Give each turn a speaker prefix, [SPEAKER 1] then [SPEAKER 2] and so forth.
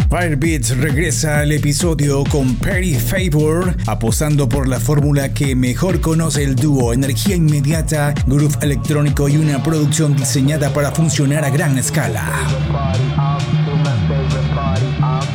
[SPEAKER 1] Firebeatz regresa al episodio con Perry Favor, apostando por la fórmula que mejor conoce el dúo: energía inmediata, groove electrónico y una producción diseñada para funcionar a gran escala.